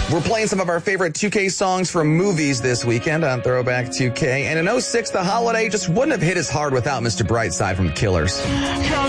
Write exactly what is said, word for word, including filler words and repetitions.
We're playing some of our favorite two K songs from movies this weekend on Throwback two K. And in oh six, the holiday just wouldn't have hit as hard without Mister Brightside from Killers.